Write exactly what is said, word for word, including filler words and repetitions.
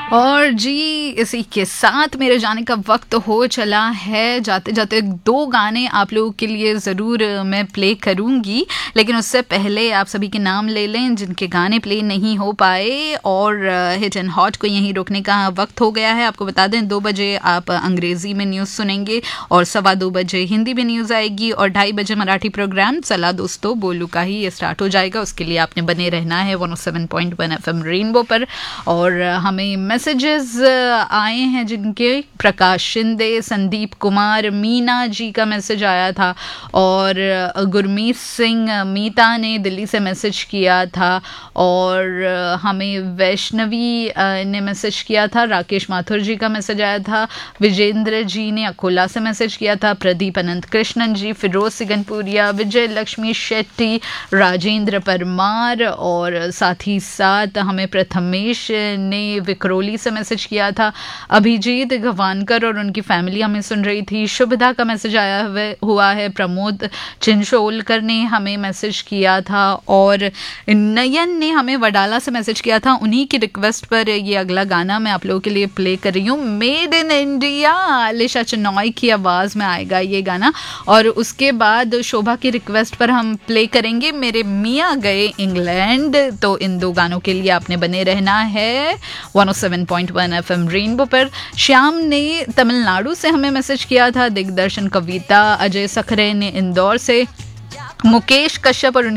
और जी इसी के साथ मेरे जाने का वक्त हो चला है। जाते जाते दो गाने आप लोगों के लिए ज़रूर मैं प्ले करूँगी, लेकिन उससे पहले आप सभी के नाम ले लें जिनके गाने प्ले नहीं हो पाए। और हिट एंड हॉट को यहीं रोकने का वक्त हो गया है। आपको बता दें दो बजे आप अंग्रेज़ी में न्यूज़ सुनेंगे और सवा दो बजे हिंदी में न्यूज़ आएगी और ढाई बजे मराठी प्रोग्राम चला दोस्तों बोलू का ही ये स्टार्ट हो जाएगा। उसके लिए आपने बने रहना है one O seven point one F M rainbow पर। और हमें मैसेजेस आए हैं जिनके प्रकाश शिंदे, संदीप कुमार, मीना जी का मैसेज आया था और गुरमीत सिंह मीता ने दिल्ली से मैसेज किया था और हमें वैष्णवी ने मैसेज किया था। राकेश माथुर जी का मैसेज आया था। विजेंद्र जी ने अकोला से मैसेज किया था। प्रदीप अनंत कृष्णन जी, फिरोज सिगनपुरिया, विजय लक्ष्मी शेट्टी, राजेंद्र परमार और साथ ही साथ हमें प्रथमेश ने विक्रोली से मैसेज किया था। अभिजीत गवानकर और उनकी फैमिली हमें सुन रही थी। शुभदा का मैसेज आया हुआ है। प्रमोद चिंशोलकर ने हमें मैसेज किया था और नयन ने हमें वडाला से मैसेज किया था। उन्हीं की रिक्वेस्ट पर ये अगला गाना मैं आप लोगों के लिए प्ले कर रही हूँ। मेड इन इंडिया, आलिशा चनॉय की आवाज़ में आएगा ये गाना और उसके बाद शोभा की रिक्वेस्ट पर हम प्ले करेंगे मेरे मियाँ गए इंग्लैंड। तो इन दो गानों के लिए आपने बने रहना है one O seven point one F M rainbow पर। श्याम ने तमिलनाडु से हमें मैसेज किया था। दिग्दर्शन कविता, अजय सखरे ने इंदौर से, मुकेश कश्यप और